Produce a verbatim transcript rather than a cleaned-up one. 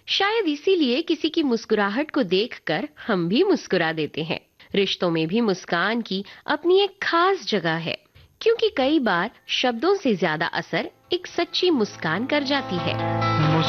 शायद इसीलिए किसी की मुस्कुराहट को देखकर हम भी मुस्कुरा देते हैं। रिश्तों में भी मुस्कान की अपनी एक खास जगह है, क्योंकि कई बार शब्दों से ज्यादा असर एक सच्ची मुस्कान कर जाती है।